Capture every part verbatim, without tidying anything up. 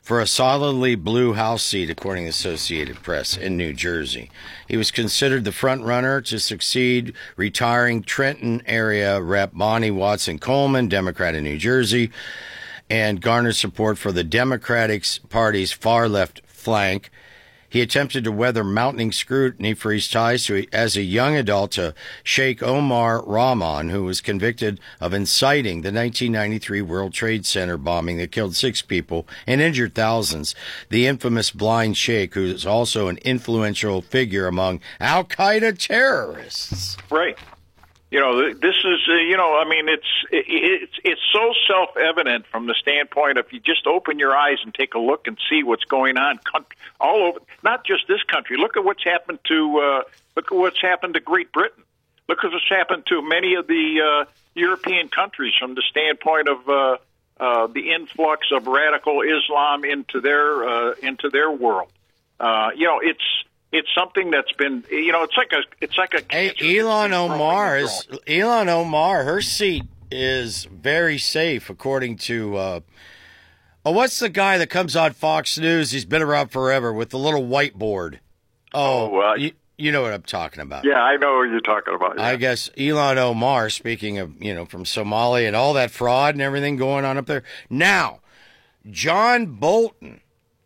for a solidly blue House seat, according to the Associated Press, in New Jersey. He was considered the front runner to succeed retiring Trenton area Rep Bonnie Watson Coleman, Democrat in New Jersey, and garnered support for the Democratic Party's far left flank. He attempted to weather mounting scrutiny for his ties to, as a young adult to Sheikh Omar Rahman, who was convicted of inciting the nineteen ninety-three World Trade Center bombing that killed six people and injured thousands. The infamous blind sheikh, who is also an influential figure among al-Qaeda terrorists. Right. You know, this is, uh, you know, I mean, it's it, it's it's so self-evident from the standpoint of you just open your eyes and take a look and see what's going on all over, not just this country. Look at what's happened to uh, look at what's happened to Great Britain. Look at what's happened to many of the uh, European countries from the standpoint of uh, uh, the influx of radical Islam into their uh, into their world. Uh, you know, it's. It's something that's been, you know, it's like a, it's like a. Hey, Ilhan Omar is Ilhan Omar. Her seat is very safe, according to. Uh, oh, what's the guy that comes on Fox News? He's been around forever with the little whiteboard. Oh, oh uh, you, you know what I'm talking about. Yeah, I know what you're talking about. Yeah. I guess Ilhan Omar, speaking of, you know, from Somalia and all that fraud and everything going on up there. Now, John Bolton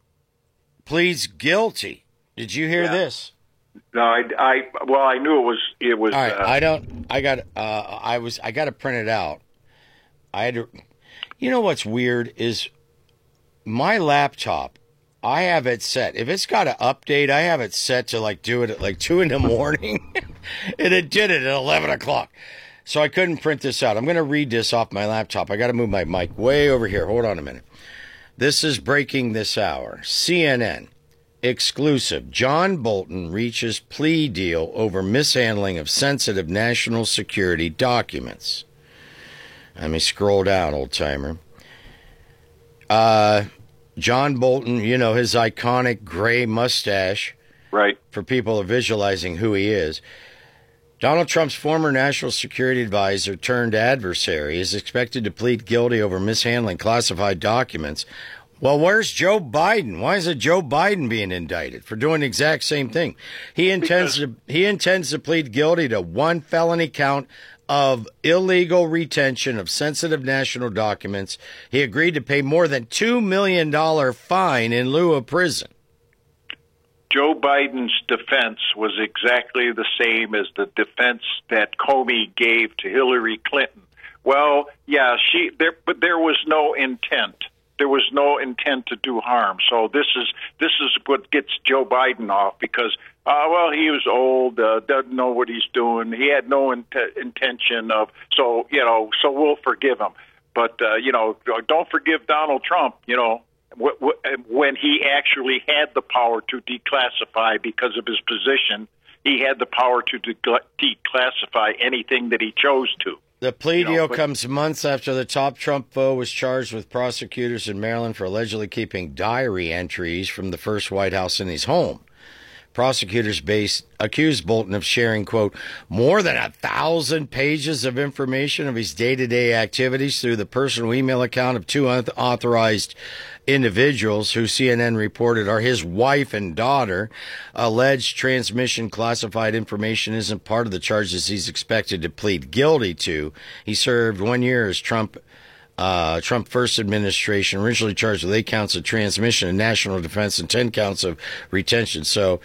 pleads guilty. Did you hear yeah. this? No, I, I, well, I knew it was, it was. All right, uh, I don't, I got, uh, I was, I got to print it out. I had to, you know what's weird is my laptop, I have it set. If it's got to update, I have it set to like do it at like two in the morning. And it did it at eleven o'clock. So I couldn't print this out. I'm going to read this off my laptop. I got to move my mic way over here. Hold on a minute. This is breaking this hour. C N N. Exclusive. John Bolton reaches plea deal over mishandling of sensitive national security documents. Let me scroll down, old timer. Uh, John Bolton, you know, his iconic gray mustache. Right. For people visualizing who he is. Donald Trump's former national security advisor turned adversary is expected to plead guilty over mishandling classified documents. Well, where's Joe Biden? Why is it Joe Biden being indicted for doing the exact same thing? He intends to he intends to plead guilty to one felony count of illegal retention of sensitive national documents. He agreed to pay more than two million dollars fine in lieu of prison. Joe Biden's defense was exactly the same as the defense that Comey gave to Hillary Clinton. Well, yeah, she there, but there was no intent. There was no intent to do harm. So this is this is what gets Joe Biden off because, uh, well, he was old, uh, doesn't know what he's doing. He had no int- intention of, so, you know, so we'll forgive him. But, uh, you know, don't forgive Donald Trump, you know, w- w- when he actually had the power to declassify because of his position. He had the power to de- declassify anything that he chose to. The plea You know, deal but- comes months after the top Trump foe was charged with prosecutors in Maryland for allegedly keeping diary entries from the first White House in his home. Prosecutors based, accused Bolton of sharing, quote, more than a thousand pages of information of his day-to-day activities through the personal email account of two unauthorized individuals who C N N reported are his wife and daughter. Alleged transmission classified information isn't part of the charges he's expected to plead guilty to. He served one year as Trump Uh, Trump first administration, originally charged with eight counts of transmission and national defense and ten counts of retention. So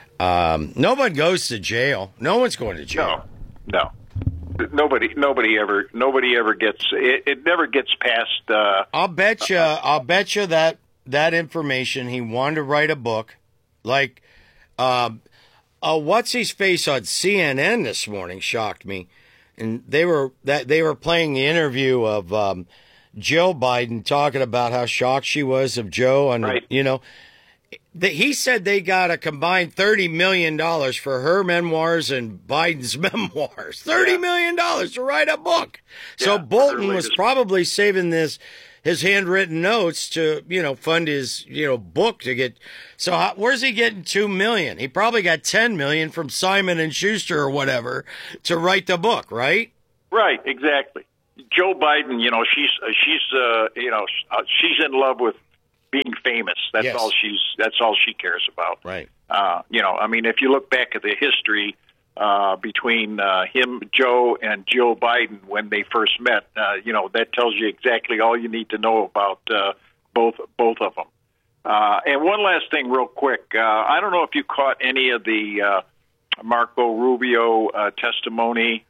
um, no one goes to jail. No one's going to jail. No, no, nobody, nobody ever, nobody ever gets. It, it never gets past. Uh, I'll bet you. I'll bet you that that information. He wanted to write a book, like, uh, uh, what's his face on C N N this morning shocked me. And they were that they were playing the interview of um, Jill Biden talking about how shocked she was of Joe, and right. you know, the, he said they got a combined thirty million dollars for her memoirs and Biden's memoirs. Thirty yeah. million dollars to write a book. Yeah, so Bolton was probably saving this his handwritten notes to, you know, fund his, you know, book to get. So how, where's he getting two million? He probably got ten million from Simon and Schuster or whatever to write the book, right? Right, exactly. Joe Biden, you know, she's uh, she's uh, you know uh, she's in love with being famous. That's Yes. all she's. That's all she cares about. Right. Uh, you know, I mean, if you look back at the history uh, between uh, him, Joe, and Joe Biden when they first met, uh, you know, that tells you exactly all you need to know about uh, both both of them. Uh, and one last thing, real quick. Uh, I don't know if you caught any of the uh, Marco Rubio uh, testimony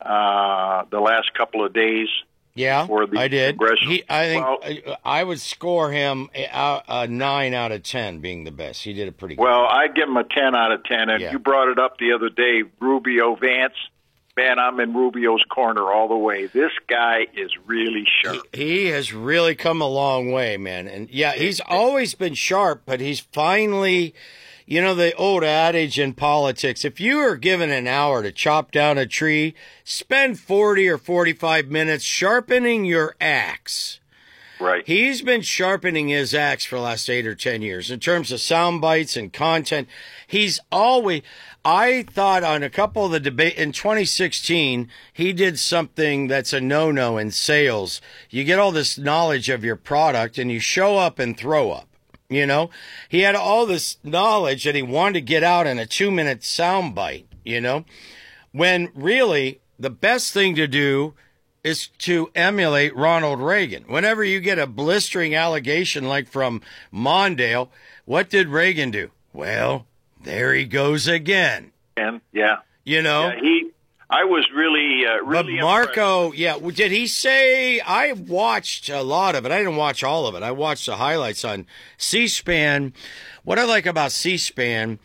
uh, the last couple of days. Yeah, For the I did. congressional- He, I think Well- I, I would score him a, a, a nine out of ten being the best. He did a pretty good. Well, I'd give him a ten out of ten. And Yeah. you brought it up the other day, Rubio Vance. Man, I'm in Rubio's corner all the way. This guy is really sharp. He has really come a long way, man. And yeah, he's always been sharp, but he's finally, you know, the old adage in politics, if you are given an hour to chop down a tree, spend forty or forty-five minutes sharpening your axe. Right. He's been sharpening his axe for the last eight or ten years in terms of sound bites and content. He's always, I thought on a couple of the debate in twenty sixteen, he did something that's a no-no in sales. You get all this knowledge of your product and you show up and throw up. You know, he had all this knowledge that he wanted to get out in a two minute sound bite, you know, when really the best thing to do is to emulate Ronald Reagan. Whenever you get a blistering allegation like from Mondale, what did Reagan do? Well, there he goes again. And yeah, You know, yeah, he. I was really, uh, but really. Marco, yeah, did he say? I watched a lot of it. I didn't watch all of it. I watched the highlights on C-SPAN. What I like about C-SPAN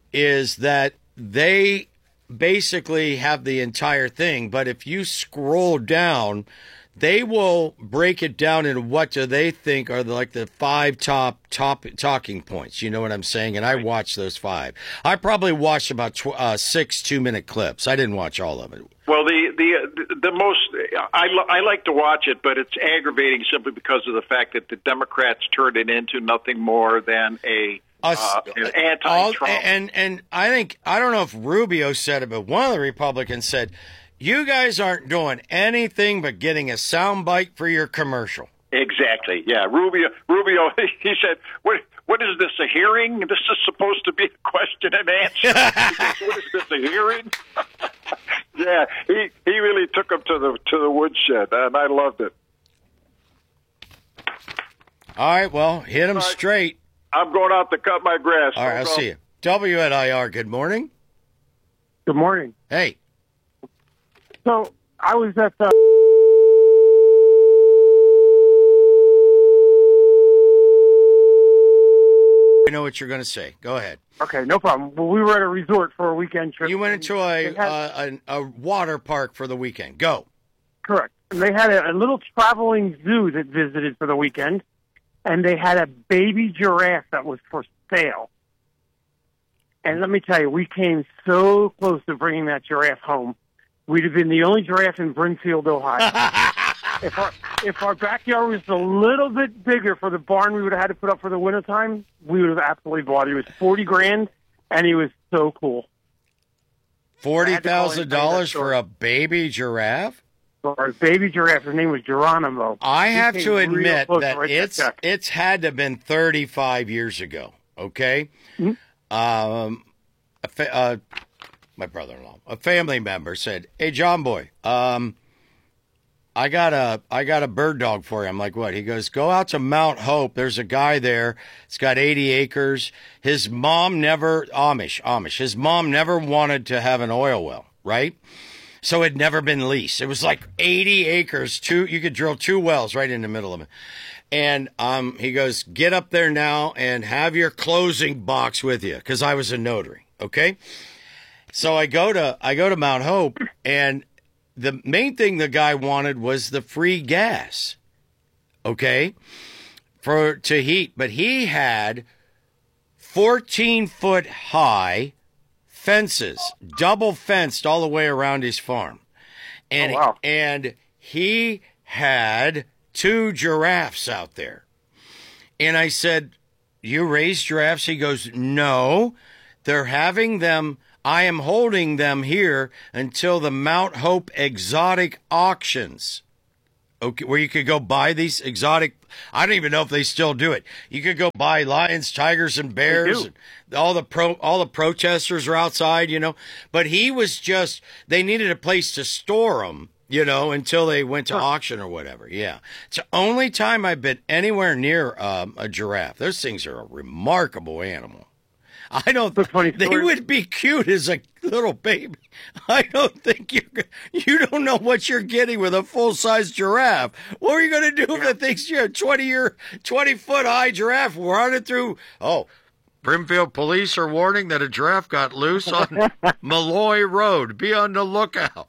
is that they basically have the entire thing, but if you scroll down, they will break it down into what do they think are the, like the five top top talking points. You know what I'm saying? And I watched those five. I probably watched about tw- uh, six two minute clips. I didn't watch all of it. Well, the the the most I I like to watch it, but it's aggravating simply because of the fact that the Democrats turned it into nothing more than a Uh, uh, an all, anti-Trump. and and I think I don't know if Rubio said it, but one of the Republicans said, "You guys aren't doing anything but getting a soundbite for your commercial." Exactly. Yeah, Rubio. Rubio. He said, "What? What is this? A hearing? This is supposed to be a question and answer. What is this? A hearing?" Yeah, he he really took him to the to the woodshed, and I loved it. All right, well, hit him right. straight. I'm going out to cut my grass. All right, I'll see you. W at I R. Good morning. Good morning. Hey. So I was at the. I know what you're going to say. Go ahead. Okay, no problem. Well, we were at a resort for a weekend trip. You went into a They had- uh, a, a water park for the weekend. Go. Correct. And they had a, a little traveling zoo that visited for the weekend, and they had a baby giraffe that was for sale. And let me tell you, we came so close to bringing that giraffe home. We'd have been the only giraffe in Brimfield, Ohio. if our if our backyard was a little bit bigger for the barn we would have had to put up for the wintertime, we would have absolutely bought it. It was forty grand, and he was so cool. Forty had to call thousand and tell you dollars that for story. a baby giraffe? For our baby giraffe, his name was Geronimo. I He have came to real admit close to that write that it's check. it's had to have been thirty-five years ago. Okay, Mhm. um, a fa- uh, my brother-in-law, a family member said, "Hey, John Boy, um, I got a I got a bird dog for you." I'm like, "What?" He goes, "Go out to Mount Hope. There's a guy there. It's got eighty acres. His mom never Amish Amish. His mom never wanted to have an oil well, right?" So it had never been leased. It was like eighty acres. Two, you could drill two wells right in the middle of it. And um, he goes, "Get up there now and have your closing box with you," because I was a notary. Okay, so I go to I go to Mount Hope, and the main thing the guy wanted was the free gas. Okay, for to heat, but he had fourteen foot high fences, double fenced all the way around his farm. And Oh, wow. and he had two giraffes out there. And I said, "You raise giraffes?" He goes, "No, they're having them, I am holding them here until the Mount Hope exotic auctions okay, where you could go buy these exotic. I don't even know if they still do it. You could go buy lions, tigers, and bears. And all the pro, all the protesters are outside, you know. But he was just. They needed a place to store them, you know, until they went to huh. auction or whatever. Yeah, it's the only time I've been anywhere near um, a giraffe. Those things are a remarkable animal. I don't. Funny they would be cute as a little baby. I don't think you you don't know what you're getting with a full size giraffe. What are you going to do if it thinks you're a twenty year, twenty foot high giraffe running through? Oh, Brimfield police are warning that a giraffe got loose on Malloy Road. Be on the lookout.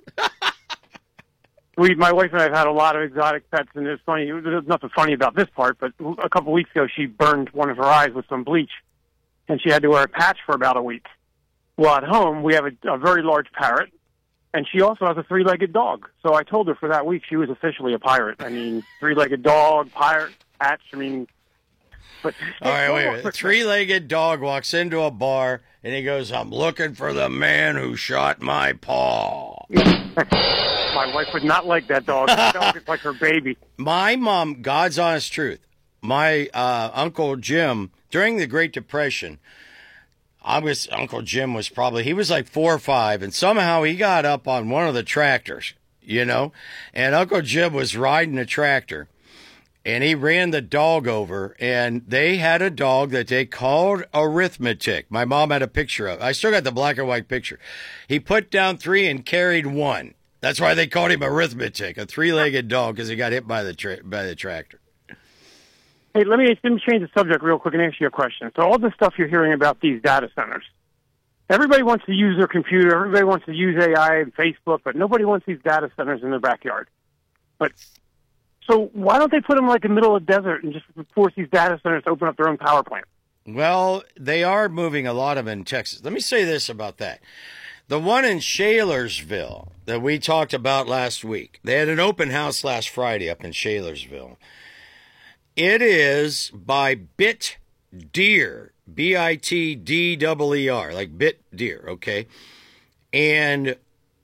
We, my wife and I have had a lot of exotic pets, and it's funny. There's nothing funny about this part, but a couple weeks ago, she burned one of her eyes with some bleach. And she had to wear a patch for about a week. Well, at home, we have a, a very large parrot, and she also has a three-legged dog. So I told her for that week she was officially a pirate. I mean, three-legged dog, pirate, patch, I mean... But, All right, wait a minute. A three-legged dog walks into a bar, and he goes, I'm looking for the man who shot my paw. My wife would not like that dog. That dog is like her baby. My mom, God's honest truth, my uh, Uncle Jim... During the Great Depression, I was Uncle Jim was probably, he was like four or five, and somehow he got up on one of the tractors, you know, and Uncle Jim was riding a tractor, and he ran the dog over, and they had a dog that they called Arithmetic. My mom had a picture of it. I still got the black and white picture. He put down three and carried one. That's why they called him Arithmetic, a three-legged dog, because he got hit by the tra- by the tractor. Hey, let me, let me change the subject real quick and ask you a question. So all the stuff you're hearing about these data centers, everybody wants to use their computer, everybody wants to use A I and Facebook, but nobody wants these data centers in their backyard. But so why don't they put them like in the middle of the desert and just force these data centers to open up their own power plant? Well, they are moving a lot of them in Texas. Let me say this about that. The one in Shalersville that we talked about last week, they had an open house last Friday up in Shalersville. It is by BitDeer, B I T D E E R, like BitDeer, okay? And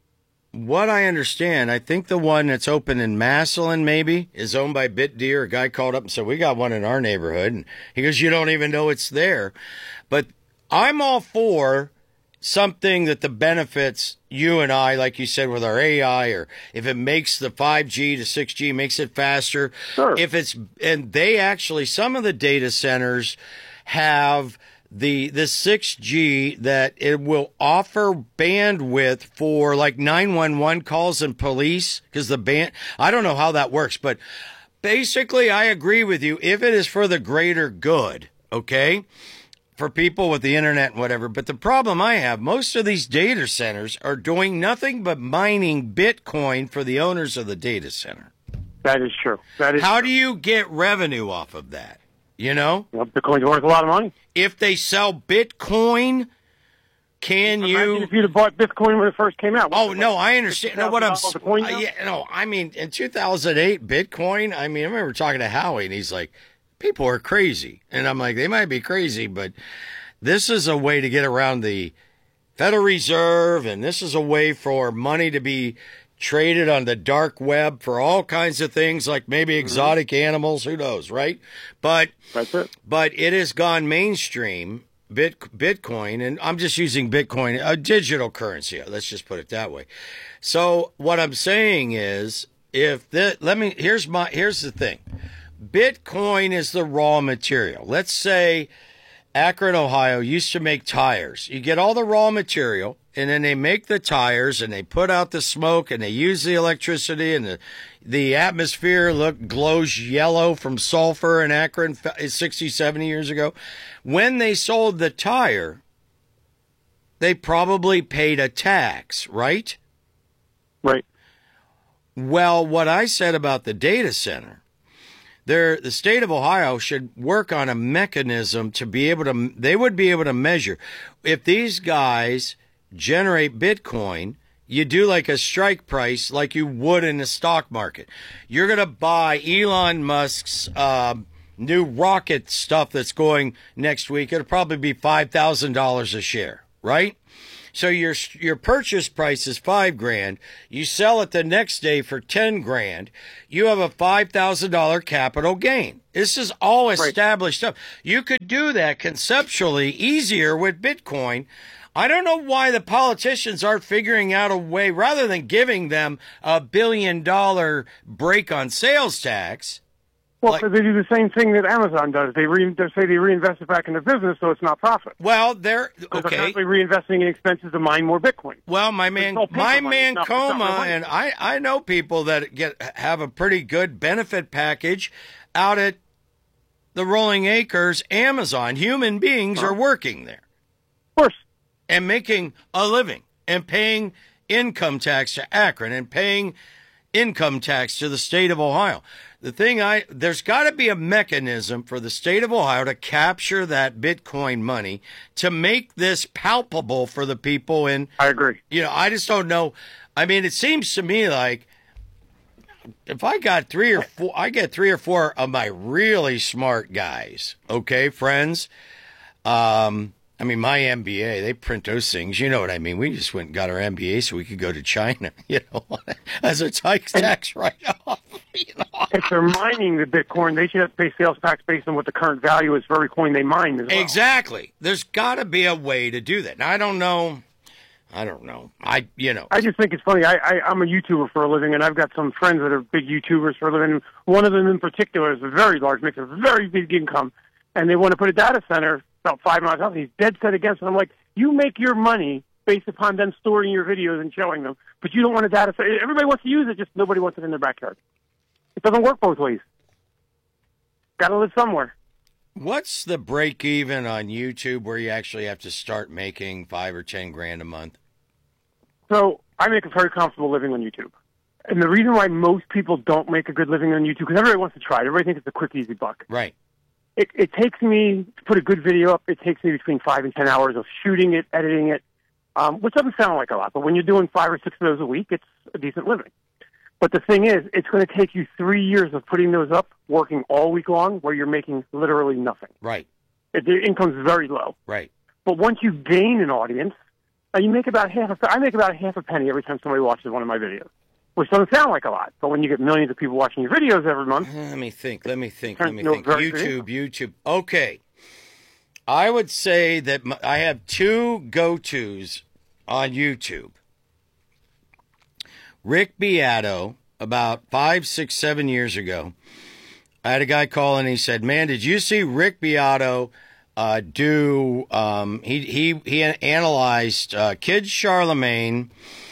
what I understand, I think the one that's open in Massillon maybe is owned by BitDeer. A guy called up and said, we got one in our neighborhood. And he goes, you don't even know it's there. But I'm all for something that the benefits you and I, like you said, with our A I, or if it makes the five G to six G, makes it faster. Sure. If it's, and they actually, some of the data centers have the, the six G that it will offer bandwidth for like nine one one calls and police, because the band, I don't know how that works, but basically I agree with you if it is for the greater good, okay? For people with the internet and whatever. But the problem I have, most of these data centers are doing nothing but mining Bitcoin for the owners of the data center. That is true. That is How true. do you get revenue off of that? You know? Well, Bitcoin's worth a lot of money. If they sell Bitcoin, can Imagine you... if you'd have bought Bitcoin when it first came out. Oh, no, I understand. No, what I'm... Bitcoin Uh, yeah, no, I mean, in two thousand eight, Bitcoin, I mean, I remember talking to Howie, and he's like, people are crazy. And I'm like, they might be crazy, but this is a way to get around the Federal Reserve, and this is a way for money to be traded on the dark web for all kinds of things, like maybe exotic mm-hmm. animals, who knows, right? But That's it. But it has gone mainstream, Bit, Bitcoin, and I'm just using Bitcoin, a digital currency. Let's just put it that way. So what I'm saying is, if the, let me, here's my, here's the thing. Bitcoin is the raw material. Let's say Akron, Ohio used to make tires. You get all the raw material, and then they make the tires, and they put out the smoke, and they use the electricity, and the, the atmosphere look glows yellow from sulfur in Akron sixty, seventy years ago. When they sold the tire, they probably paid a tax, right? Right. Well, what I said about the data center, There, the state of Ohio should work on a mechanism to be able to, they would be able to measure. If these guys generate Bitcoin, you do like a strike price like you would in the stock market. You're going to buy Elon Musk's uh, new rocket stuff that's going next week. It'll probably be five thousand dollars a share, right? So your your purchase price is five grand. You sell it the next day for ten grand. You have a five thousand dollar capital gain. This is all established stuff. You could do that conceptually easier with Bitcoin. I don't know why the politicians aren't figuring out a way, rather than giving them a billion dollar break on sales tax. Well, Like- because they do the same thing that Amazon does. They, re- they say they reinvest it back in the business, so it's not profit. Well, they're Because okay. They're constantly reinvesting in expenses to mine more Bitcoin. Well, my man, all paper my money. man It's not- it's not Coma, real money. and I, I know people that get have a pretty good benefit package out at the Rolling Acres Amazon. Human beings are working there Of course. and making a living and paying income tax to Akron and paying income tax to the state of Ohio. The thing I, there's got to be a mechanism for the state of Ohio to capture that Bitcoin money to make this palpable for the people in, I agree. you know, I just don't know. I mean, it seems to me like if I got three or four, I get three or four of my really smart guys, okay, friends. Um, I mean, my M B A, they print those things. You know what I mean? We just went and got our M B A so we could go to China, you know, as a tax tax write-off. You know? If they're mining the Bitcoin, they should have to pay sales tax based on what the current value is for every coin they mine as well. Exactly. There's got to be a way to do that. Now, I don't know. I don't know. I, you know. I just think it's funny. I, I, I'm a YouTuber for a living, and I've got some friends that are big YouTubers for a living. One of them in particular is a very large, makes a very big income, and they want to put a data center about five miles out. He's dead set against it. I'm like, you make your money based upon them storing your videos and showing them, but you don't want a data center. Everybody wants to use it, just nobody wants it in their backyard. It doesn't work both ways. Got to live somewhere. What's the break even on YouTube where you actually have to start making five or ten grand a month? So I make a very comfortable living on YouTube. And the reason why most people don't make a good living on YouTube, because everybody wants to try it. Everybody thinks it's a quick, easy buck. Right. It, it takes me, to put a good video up, it takes me between five and ten hours of shooting it, editing it, um, which doesn't sound like a lot. But when you're doing five or six of those a week, it's a decent living. But the thing is, it's going to take you three years of putting those up, working all week long, where you're making literally nothing. Right. It, the income's very low. Right. But once you gain an audience, uh, you make about half a, I make about half a penny every time somebody watches one of my videos, which doesn't sound like a lot. But when you get millions of people watching your videos every month, Let me think. Let me think. Turns Let me into a think. very YouTube, good YouTube. Okay. I would say that my, I have two go-tos on YouTube. Rick Beato, about five, six, seven years ago, I had a guy call and he said, "Man, did you see Rick Beato uh, do?" Um, he he he analyzed uh, Kid Charlemagne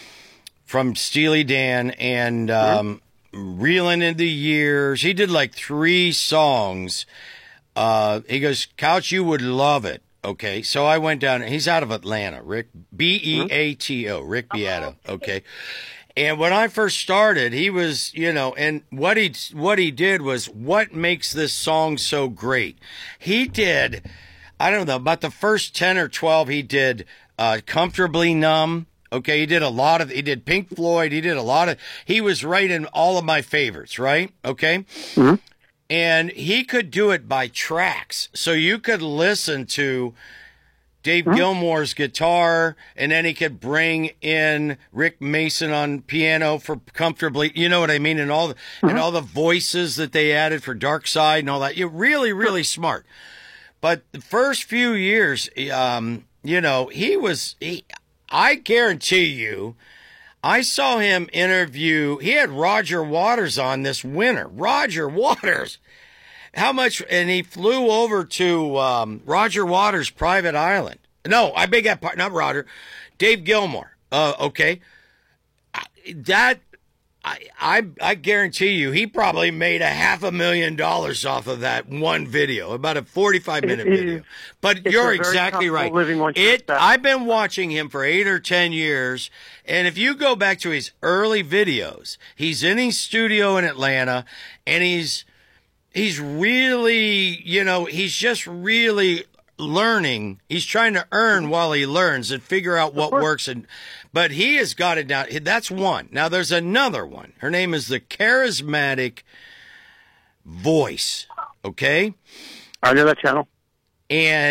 from Steely Dan and um, Reeling in the Years. He did like three songs. Uh, he goes, "Couch, you would love it." Okay, so I went down. He's out of Atlanta. Rick B E A T O. Rick Beato. Okay. And when I first started, he was, you know, and what he what he did was, what makes this song so great? He did, I don't know, about the first ten or twelve, he did uh, Comfortably Numb. Okay, he did a lot of, he did Pink Floyd, he did a lot of, he was right in all of my favorites, right? Okay? Mm-hmm. And he could do it by tracks. So you could listen to Dave Gilmour's guitar, and then he could bring in Rick Mason on piano for Comfortably, you know what I mean, and all the Mm-hmm. and all the voices that they added for Dark Side and all that. You're really, really smart. But the first few years, um, you know, he was. He, I guarantee you, I saw him interview. He had Roger Waters on this winter. Roger Waters. How much? And he flew over to um, Roger Waters' private island. No, I beg that part. Not Roger. Dave Gilmour. Uh, okay. I, that I, I I guarantee you, he probably made a half a million dollars off of that one video, about a forty-five minute It is- video. But it's you're a very exactly right. comfortable living once you're It. established. I've been watching him for eight or ten years, and if you go back to his early videos, he's in his studio in Atlanta, and he's. He's really, you know, he's just really learning. He's trying to earn while he learns and figure out what works. And but he has got it down. That's one. Now there's another one. Her name is the Charismatic Voice. Okay, I know that channel. and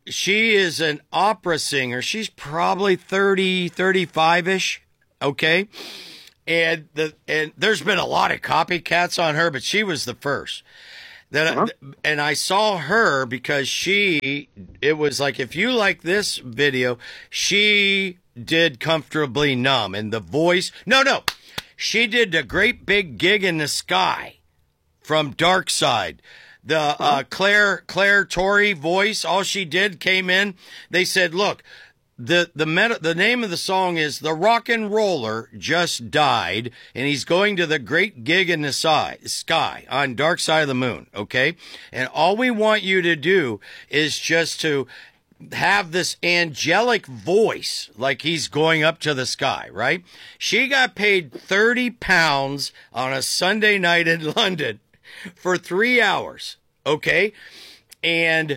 she is an opera singer. She's probably thirty, thirty-five-ish, okay? And the and there's been a lot of copycats on her, but she was the first. That uh-huh. I, and I saw her because she, it was like, if you like this video, she did Comfortably Numb, and the voice, no, no, she did the Great Big Gig in the Sky from Dark Side. The uh, Claire Claire Torrey voice, all she did came in. They said, look, the the meta, the name of the song is The Rock and Roller Just Died, and he's going to the Great Gig in the Sky on Dark Side of the Moon, okay? And all we want you to do is just to have this angelic voice like he's going up to the sky, right? She got paid thirty pounds on a Sunday night in London for three hours, okay? And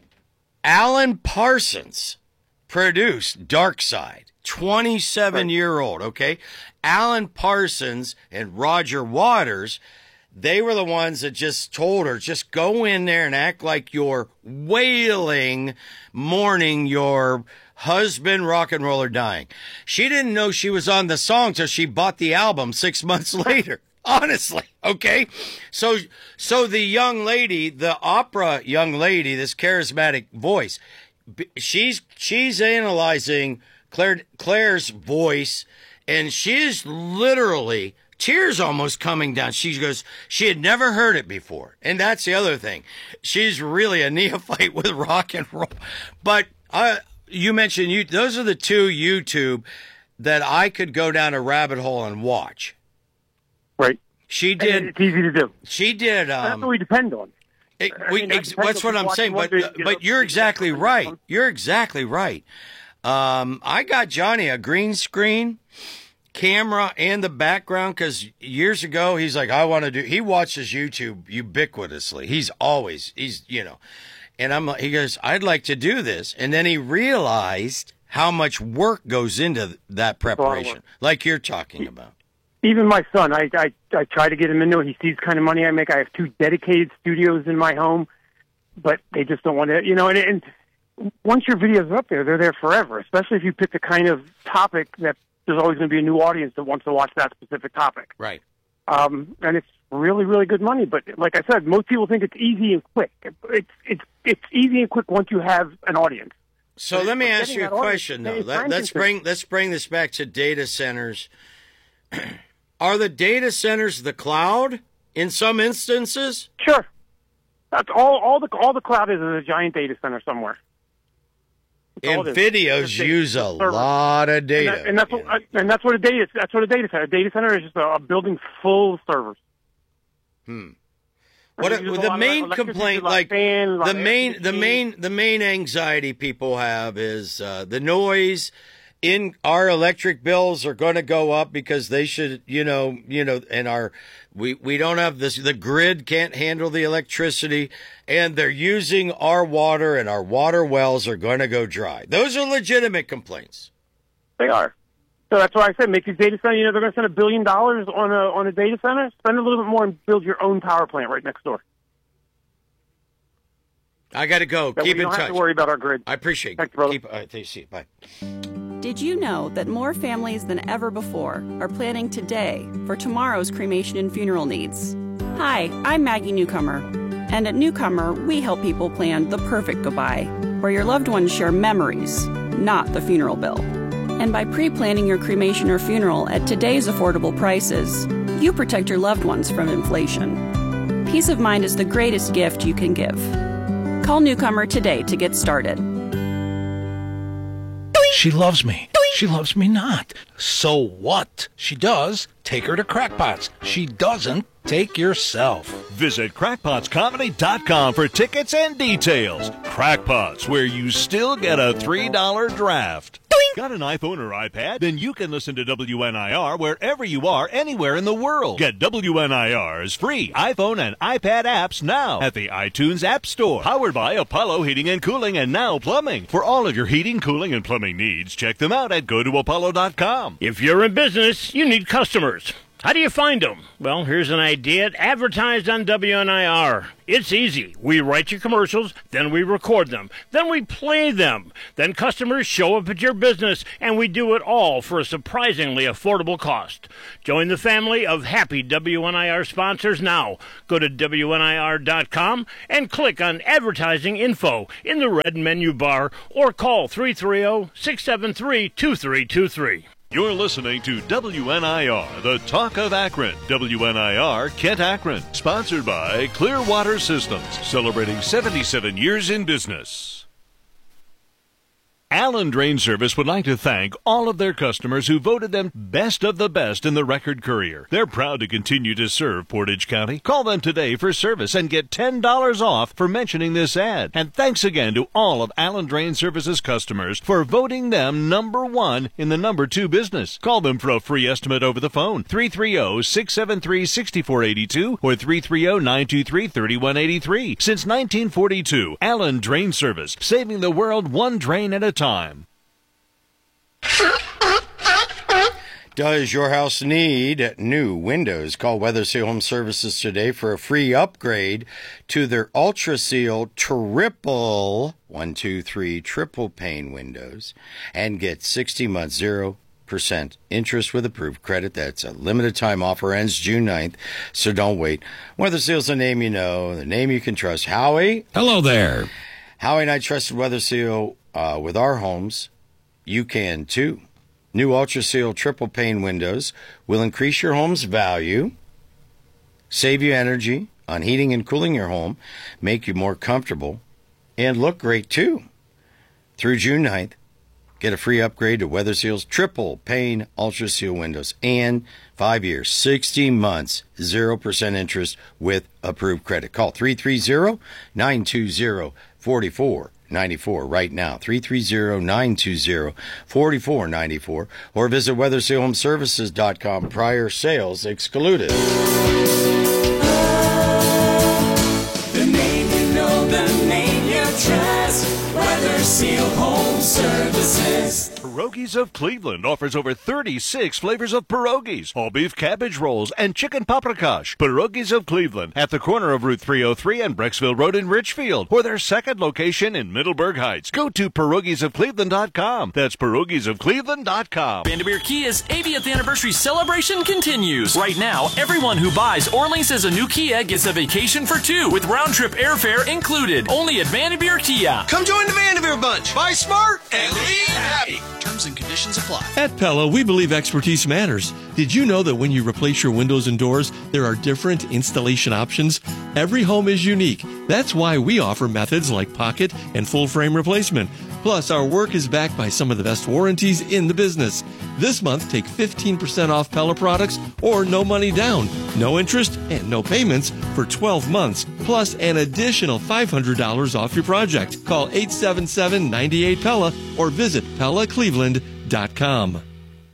Alan Parsons produced Dark Side, twenty-seven-year-old, okay? Alan Parsons and Roger Waters, they were the ones that just told her, just go in there and act like you're wailing, mourning your husband, rock and roller, dying. She didn't know she was on the song till she bought the album six months later. Honestly, okay? So so the young lady, the opera young lady, this charismatic voice, she's she's analyzing Claire Claire's voice, and she's literally tears almost coming down. She goes, she had never heard it before. And that's the other thing. She's really a neophyte with rock and roll. But uh, you mentioned you those are the two YouTube that I could go down a rabbit hole and watch. Right. She did. And it's easy to do. She did. Um, that's what we depend on. It, I we, mean, ex- that's what I'm saying. But video, but you're exactly right. You're exactly right. Um, I got Johnny a green screen camera and the background because years ago he's like, I want to do. He watches YouTube ubiquitously. He's always he's you know, and I'm he goes, I'd like to do this, and then he realized how much work goes into that preparation, like you're talking about. Even my son, I, I I try to get him into it. He sees the kind of money I make. I have two dedicated studios in my home, but they just don't want to, you know. And, and once your videos are up there, they're there forever. Especially if you pick the kind of topic that there's always going to be a new audience that wants to watch that specific topic. Right. Um, and it's really, really good money. But like I said, most people think it's easy and quick. It's it's it's easy and quick once you have an audience. So but let me ask you a question, though. Let, let's bring let's bring this back to data centers. Are the data centers the cloud in some instances? Sure. That's all. All the all the cloud is is a giant data center somewhere. And videos use a lot of data, and, that, and that's what and that's what a data that's what a data center. A data center is just a, a building full of servers. Hmm. What a, the main complaint, like fan, the main the main the main anxiety people have is uh, the noise. In our electric bills are going to go up because they should, you know, you know, and our, we, we don't have this, the grid can't handle the electricity, and they're using our water, and our water wells are going to go dry. Those are legitimate complaints. They are. So that's why I said make these data centers, you know, they're going to spend a billion dollars on a, on a data center, spend a little bit more and build your own power plant right next door. I got to go. That Keep we in don't touch. have to worry about our grid. I appreciate it. Thanks, brother. Keep, uh, see you. Bye. Did you know that more families than ever before are planning today for tomorrow's cremation and funeral needs? Hi, I'm Maggie Newcomer, and at Newcomer, we help people plan the perfect goodbye, where your loved ones share memories, not the funeral bill. And by pre-planning your cremation or funeral at today's affordable prices, you protect your loved ones from inflation. Peace of mind is the greatest gift you can give. Call Newcomer today to get started. She loves me. She loves me not. So what? She does. Take her to Crackpots. She doesn't. Take yourself. Visit crackpots comedy dot com for tickets and details. Crackpots, where you still get a three dollar draft. Got an iPhone or iPad? Then you can listen to W N I R wherever you are, anywhere in the world. Get W N I R's free iPhone and iPad apps now at the iTunes App Store. Powered by Apollo Heating and Cooling and Now Plumbing. For all of your heating, cooling, and plumbing needs, check them out at go to apollo dot com. If you're in business, you need customers. How do you find them? Well, here's an idea. Advertised on W N I R. It's easy. We write your commercials, then we record them, then we play them. Then customers show up at your business, and we do it all for a surprisingly affordable cost. Join the family of happy W N I R sponsors now. Go to W N I R dot com and click on Advertising Info in the red menu bar, or call three three zero, six seven three, two three two three. You're listening to W N I R, the talk of Akron. W N I R Kent Akron, sponsored by Clearwater Systems, celebrating seventy-seven years in business. Allen Drain Service would like to thank all of their customers who voted them best of the best in the Record Courier. They're proud to continue to serve Portage County. Call them today for service and get ten dollars off for mentioning this ad. And thanks again to all of Allen Drain Service's customers for voting them number one in the number two business. Call them for a free estimate over the phone, three three zero, six seven three, six four eight two or three three zero, nine two three, three one eight three. Since nineteen forty-two, Allen Drain Service, saving the world one drain at a time. Time. Does your house need new windows? Call Weather Seal Home Services today for a free upgrade to their Ultra Seal triple, one, two, three, triple pane windows and get sixty months, zero percent interest with approved credit. That's a limited time offer, ends June ninth, so don't wait. Weather Seal's the name you know, the name you can trust. Howie? Hello there. Howie and I trusted Weather Seal uh, with our homes. You can too. New Ultra Seal triple pane windows will increase your home's value, save you energy on heating and cooling your home, make you more comfortable, and look great too. Through June ninth, get a free upgrade to Weather Seal's triple pane Ultra Seal windows and five years, sixty months, zero percent interest with approved credit. Call three three zero, nine two zero, four four nine four right now, three three zero, nine two zero, four four nine four, or visit weather seal home services dot com. Prior sales excluded. The name you know, the name you trust, Weather Seal Home Services. Pierogies of Cleveland offers over thirty-six flavors of pierogies, all beef cabbage rolls, and chicken paprikash. Pierogies of Cleveland at the corner of Route three oh three and Brecksville Road in Richfield, or their second location in Middleburg Heights. Go to pierogies of cleveland dot com. That's pierogies of cleveland dot com. Vandermeer Kia's eightieth anniversary celebration continues. Right now, everyone who buys or leases a new Kia gets a vacation for two with round-trip airfare included. Only at Vandermeer Kia. Come join the Vandermeer bunch. Buy smart and leave happy. Terms and conditions apply. At Pella, we believe expertise matters. Did you know that when you replace your windows and doors, there are different installation options? Every home is unique. That's why we offer methods like pocket and full frame replacement. Plus, our work is backed by some of the best warranties in the business. This month, take fifteen percent off Pella products or no money down, no interest, and no payments for twelve months, plus an additional five hundred dollars off your project. Call eight seven seven, nine eight, Pella or visit pella cleveland dot com.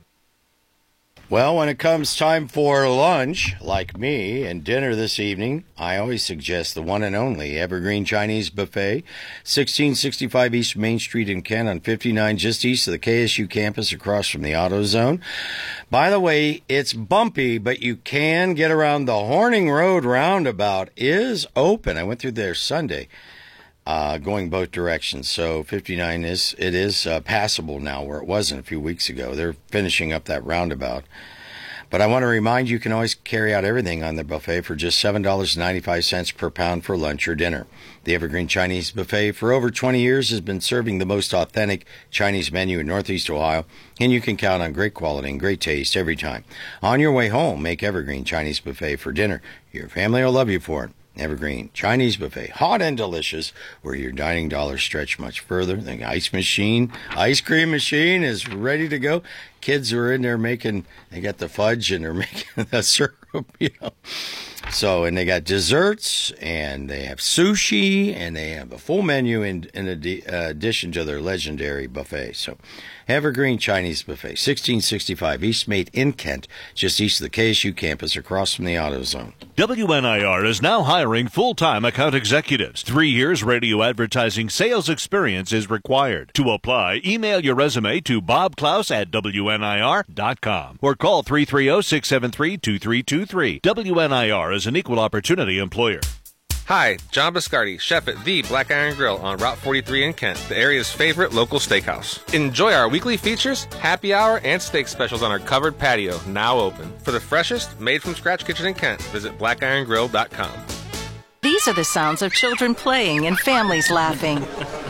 Well, when it comes time for lunch, like me, and dinner this evening, I always suggest the one and only Evergreen Chinese Buffet, sixteen sixty-five East Main Street in Kent on fifty-nine, just east of the K S U campus across from the AutoZone. By the way, it's bumpy, but you can get around. The Horning Road roundabout is open. I went through there Sunday. Uh, going both directions. So fifty-nine is, it is uh, passable now where it wasn't a few weeks ago. They're finishing up that roundabout. But I want to remind you, you can always carry out everything on the buffet for just seven dollars and ninety-five cents per pound for lunch or dinner. The Evergreen Chinese Buffet for over twenty years has been serving the most authentic Chinese menu in Northeast Ohio, and you can count on great quality and great taste every time. On your way home, make Evergreen Chinese Buffet for dinner. Your family will love you for it. Evergreen Chinese Buffet, hot and delicious, where your dining dollars stretch much further. The ice machine, ice cream machine is ready to go. Kids are in there making, they got the fudge and they're making the syrup. group, you know. So, and they got desserts, and they have sushi, and they have a full menu in, in adi- uh, addition to their legendary buffet. So, Evergreen Chinese Buffet, sixteen sixty-five East Mate in Kent, just east of the K S U campus, across from the AutoZone. W N I R is now hiring full-time account executives. Three years radio advertising sales experience is required. To apply, email your resume to bob klaus at W N I R dot com or call three three zero, six seven three, two three two three. W N I R is an equal opportunity employer. Hi, John Biscardi, chef at The Black Iron Grill on Route forty-three in Kent, the area's favorite local steakhouse. Enjoy our weekly features, happy hour, and steak specials on our covered patio, now open. For the freshest, made-from-scratch kitchen in Kent, visit black iron grill dot com. These are the sounds of children playing and families laughing.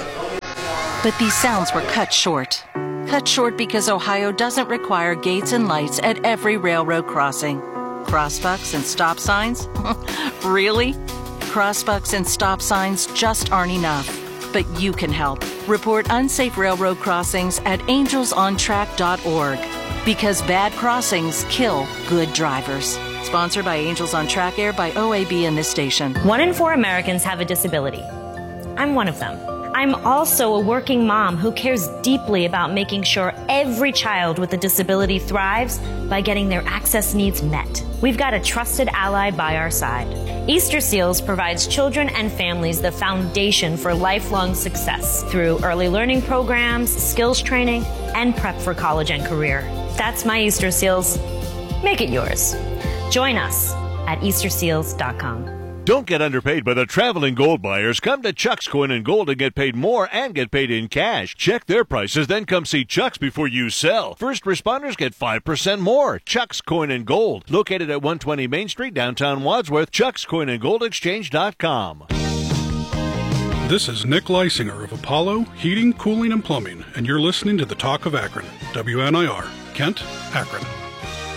But these sounds were cut short. Cut short because Ohio doesn't require gates and lights at every railroad crossing. Crossbucks and stop signs? Really? Crossbucks and stop signs just aren't enough. But you can help. Report unsafe railroad crossings at angels on track dot org. Because bad crossings kill good drivers. Sponsored by Angels on Track, aired by O A B and this station. One in four Americans have a disability. I'm one of them. I'm also a working mom who cares deeply about making sure every child with a disability thrives by getting their access needs met. We've got a trusted ally by our side. Easter Seals provides children and families the foundation for lifelong success through early learning programs, skills training, and prep for college and career. That's my Easter Seals. Make it yours. Join us at easter seals dot com. Don't get underpaid by the traveling gold buyers. Come to Chuck's Coin and Gold and get paid more and get paid in cash. Check their prices, then come see Chuck's before you sell. First responders get five percent more. Chuck's Coin and Gold, located at one twenty Main Street, downtown Wadsworth. Chuck's Coin and Gold Exchange dot com. This is Nick Leisinger of Apollo Heating, Cooling, and Plumbing, and you're listening to the Talk of Akron. W N I R, Kent, Akron.